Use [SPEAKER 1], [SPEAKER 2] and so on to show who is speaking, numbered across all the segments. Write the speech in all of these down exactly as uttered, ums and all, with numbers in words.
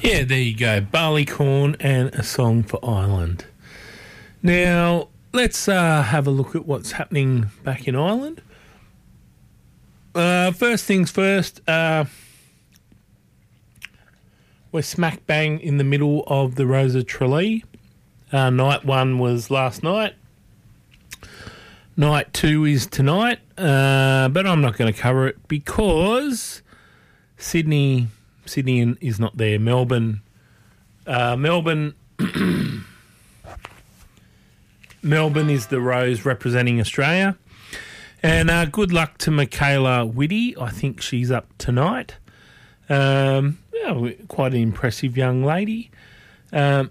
[SPEAKER 1] Yeah, there you go. Barleycorn and A Song for Ireland. Now, let's uh, have a look at what's happening back in Ireland. Uh, first things first, uh, we're smack bang in the middle of the Rose of Tralee. Uh, night one was last night. Night two is tonight, uh, but I'm not going to cover it because Sydney... Sydney is not there. Melbourne, uh, Melbourne, Melbourne is the Rose representing Australia, and uh, good luck to Michaela Whitty. I think she's up tonight. Um, yeah, quite an impressive young lady. Um,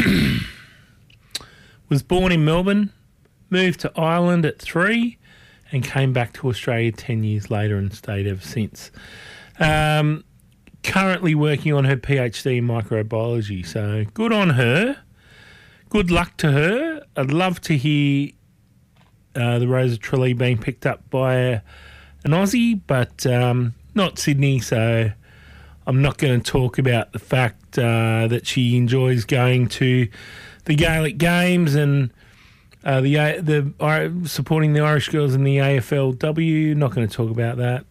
[SPEAKER 1] was born in Melbourne, moved to Ireland at three, and came back to Australia ten years later and stayed ever since. Um, Currently working on her PhD in microbiology, so good on her. Good luck to her. I'd love to hear uh, the Rose of Tralee being picked up by a, an Aussie, but um, not Sydney, so I'm not going to talk about the fact uh, that she enjoys going to the Gaelic Games and uh, the the uh, supporting the Irish girls in the A F L W. Not going to talk about that.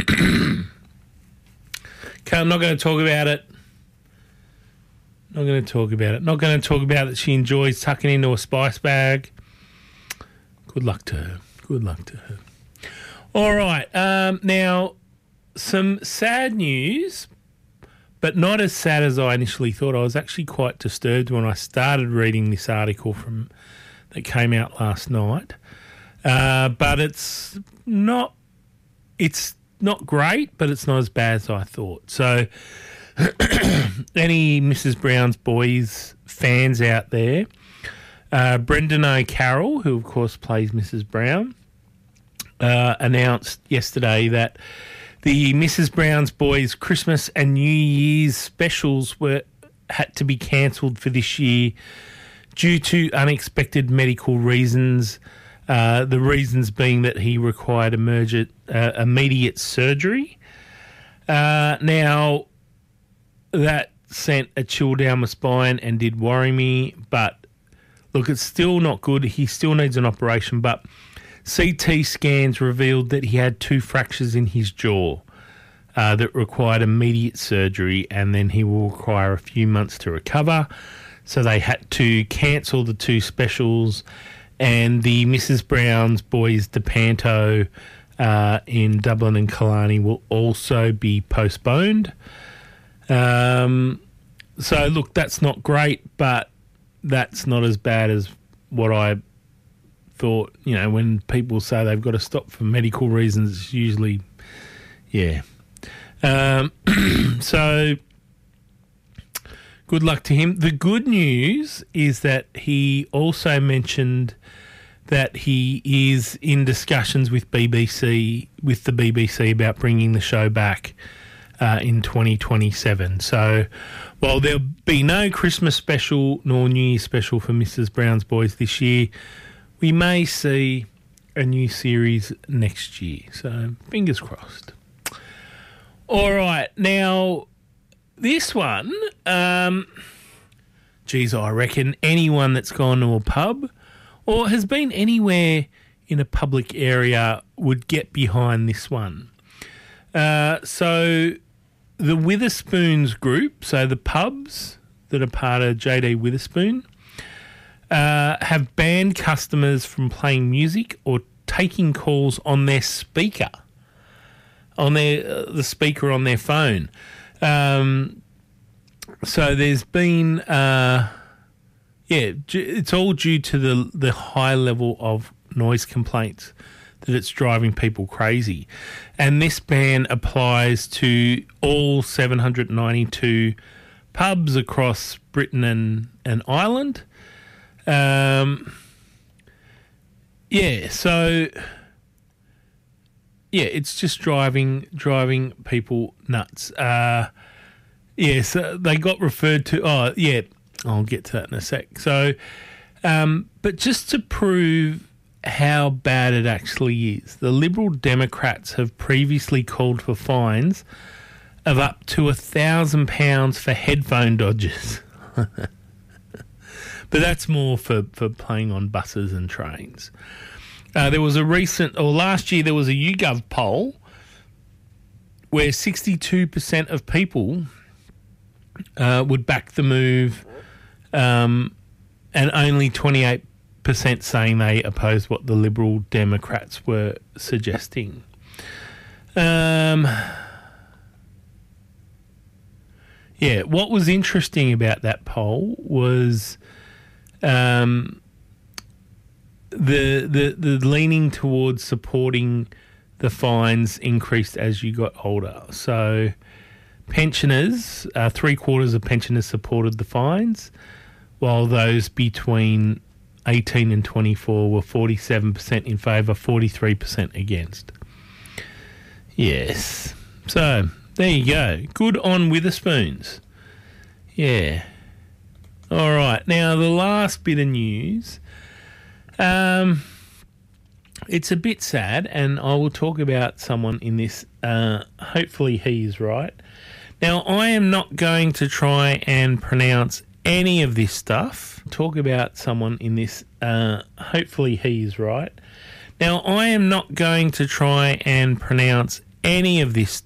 [SPEAKER 1] I'm not going to talk about it. Not going to talk about it. Not going to talk about that she enjoys tucking into a spice bag. Good luck to her. Good luck to her. All right. Um, now, some sad news, but not as sad as I initially thought. I was actually quite disturbed when I started reading this article from that came out last night. Uh, but it's not... It's... Not great, but it's not as bad as I thought. So, any Missus Brown's Boys fans out there, uh, Brendan O'Carroll, who of course plays Missus Brown, uh, announced yesterday that the Missus Brown's Boys Christmas and New Year's specials were had to be cancelled for this year due to unexpected medical reasons. Uh, the reasons being that he required emergent, uh, immediate surgery. Uh, now, that sent a chill down my spine and did worry me. But, look, it's still not good. He still needs an operation. But C T scans revealed that he had two fractures in his jaw uh, that required immediate surgery, and then he will require a few months to recover. So they had to cancel the two specials. And the Missus Brown's Boys DePanto uh, in Dublin and Killarney will also be postponed. Um, so, look, that's not great, but that's not as bad as what I thought. You know, when people say they've got to stop for medical reasons, it's usually, yeah. Um, so... Good luck to him. The good news is that he also mentioned that he is in discussions with B B C, with the B B C about bringing the show back uh, in twenty twenty-seven. So while there'll be no Christmas special nor New Year special for Missus Brown's Boys this year, we may see a new series next year. So fingers crossed. All right, now... This one, um, geez, I reckon anyone that's gone to a pub or has been anywhere in a public area would get behind this one. Uh, so the Witherspoons group, so the pubs that are part of J D Witherspoon, uh, have banned customers from playing music or taking calls on their speaker, on their uh, the speaker on their phone. Um, so there's been, uh, yeah, it's all due to the the high level of noise complaints that it's driving people crazy. And this ban applies to all seven hundred ninety-two pubs across Britain and, and Ireland. Um, yeah, so... Yeah, it's just driving driving people nuts. Uh, yeah, so they got referred to... Oh, yeah, I'll get to that in a sec. So, um, but just to prove how bad it actually is, the Liberal Democrats have previously called for fines of up to a thousand pounds for headphone dodgers. But that's more for, for playing on buses and trains. Uh, there was a recent, or last year, there was a YouGov poll where sixty-two percent of people uh, would back the move, um, and only twenty-eight percent saying they oppose what the Liberal Democrats were suggesting. Um, yeah, what was interesting about that poll was um, the, the the leaning towards supporting the fines increased as you got older. So pensioners, uh, three quarters of pensioners supported the fines, while those between eighteen and twenty-four were forty-seven percent in favour, forty-three percent against. Yes. So, there you go. Good on Witherspoons. Yeah. All right. Now, the last bit of news. Um, it's a bit sad, and I will talk about someone in this. Uh, hopefully he is right. Now, I am not going to try and pronounce any of this stuff. Talk about someone in this. Uh, hopefully he is right. Now, I am not going to try and pronounce any of this